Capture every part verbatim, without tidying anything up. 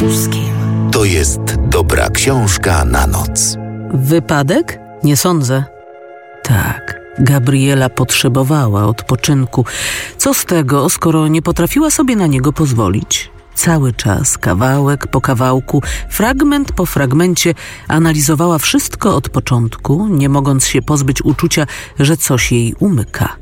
Cybulskim. To jest dobra książka na noc. Wypadek? Nie sądzę. Tak, Gabriela potrzebowała odpoczynku. Co z tego, skoro nie potrafiła sobie na niego pozwolić? Cały czas, kawałek po kawałku, fragment po fragmencie analizowała wszystko od początku, nie mogąc się pozbyć uczucia, że coś jej umyka.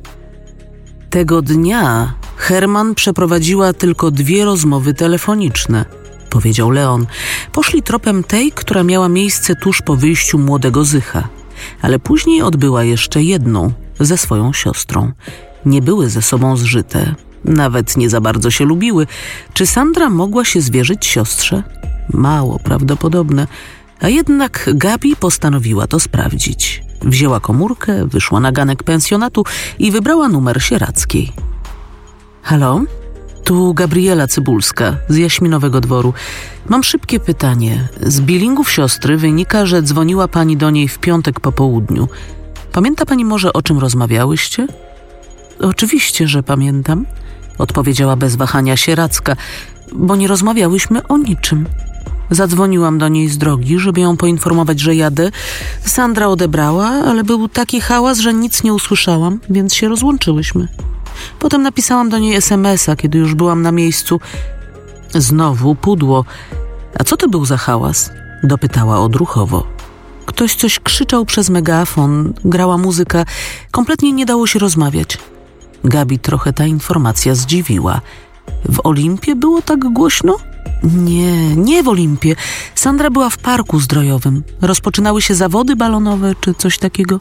Tego dnia Herman przeprowadziła tylko dwie rozmowy telefoniczne, powiedział Leon. Poszli tropem tej, która miała miejsce tuż po wyjściu młodego Zycha, ale później odbyła jeszcze jedną ze swoją siostrą. Nie były ze sobą zżyte, nawet nie za bardzo się lubiły. Czy Sandra mogła się zwierzyć siostrze? Mało prawdopodobne, a jednak Gabi postanowiła to sprawdzić. Wzięła komórkę, wyszła na ganek pensjonatu i wybrała numer sieradzkiej. Halo? Tu Gabriela Cybulska z Jaśminowego Dworu. Mam szybkie pytanie. Z billingów siostry wynika, że dzwoniła pani do niej w piątek po południu. Pamięta pani może, o czym rozmawiałyście? Oczywiście, że pamiętam, odpowiedziała bez wahania sieradzka, bo nie rozmawiałyśmy o niczym. Zadzwoniłam do niej z drogi, żeby ją poinformować, że jadę. Sandra odebrała, ale był taki hałas, że nic nie usłyszałam, więc się rozłączyłyśmy. Potem napisałam do niej es em es a, kiedy już byłam na miejscu. Znowu pudło. A co to był za hałas? Dopytała odruchowo. Ktoś coś krzyczał przez megafon, grała muzyka. Kompletnie nie dało się rozmawiać. Gabi trochę ta informacja zdziwiła. W Olimpie było tak głośno? Nie, nie w Olimpie. Sandra była w parku zdrojowym. Rozpoczynały się zawody balonowe czy coś takiego.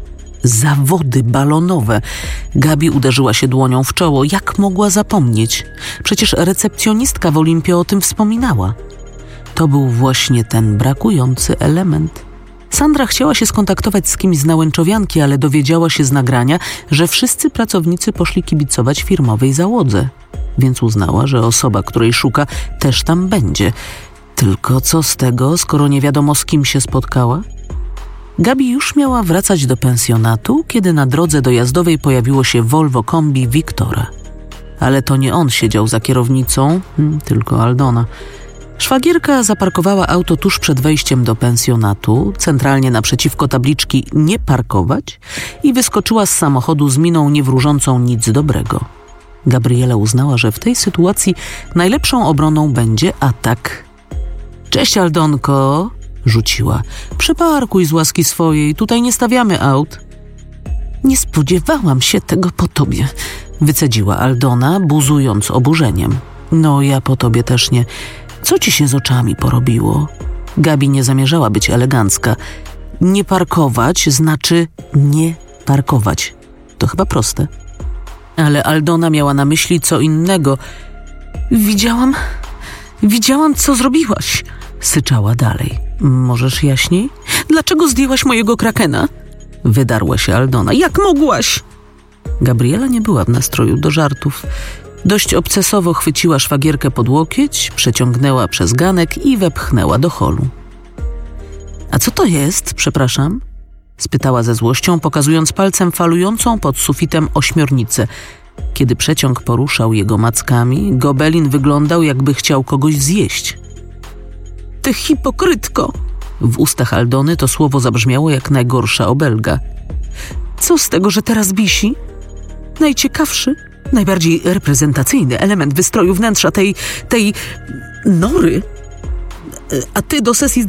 Zawody balonowe. Gabi uderzyła się dłonią w czoło. Jak mogła zapomnieć? Przecież recepcjonistka w Olimpie o tym wspominała. To był właśnie ten brakujący element. Sandra chciała się skontaktować z kimś z Nałęczowianki, ale dowiedziała się z nagrania, że wszyscy pracownicy poszli kibicować firmowej załodze. Więc uznała, że osoba, której szuka, też tam będzie. Tylko co z tego, skoro nie wiadomo, z kim się spotkała? Gabi już miała wracać do pensjonatu, kiedy na drodze dojazdowej pojawiło się Volvo kombi Wiktora. Ale to nie on siedział za kierownicą, tylko Aldona. Szwagierka zaparkowała auto tuż przed wejściem do pensjonatu, centralnie naprzeciwko tabliczki „Nie parkować” i wyskoczyła z samochodu z miną niewróżącą nic dobrego. Gabriela uznała, że w tej sytuacji najlepszą obroną będzie atak. „Cześć, Aldonko”, rzuciła. „Przeparkuj z łaski swojej, tutaj nie stawiamy aut”. „Nie spodziewałam się tego po tobie”, wycedziła Aldona, buzując oburzeniem. „No, ja po tobie też nie. Co ci się z oczami porobiło?” Gabi nie zamierzała być elegancka. Nie parkować znaczy nie parkować. To chyba proste. Ale Aldona miała na myśli co innego. Widziałam, widziałam, co zrobiłaś”, syczała dalej. „Możesz jaśniej? Dlaczego zdjęłaś mojego krakena?” Wydarła się Aldona. „Jak mogłaś?” Gabriela nie była w nastroju do żartów. Dość obcesowo chwyciła szwagierkę pod łokieć, przeciągnęła przez ganek i wepchnęła do holu. „A co to jest, przepraszam?” spytała ze złością, pokazując palcem falującą pod sufitem ośmiornicę. Kiedy przeciąg poruszał jego mackami, gobelin wyglądał, jakby chciał kogoś zjeść. „Ty hipokrytko!” W ustach Aldony to słowo zabrzmiało jak najgorsza obelga. „Co z tego, że teraz wisi? Najciekawszy, najbardziej reprezentacyjny element wystroju wnętrza tej, tej nory. A ty do sesji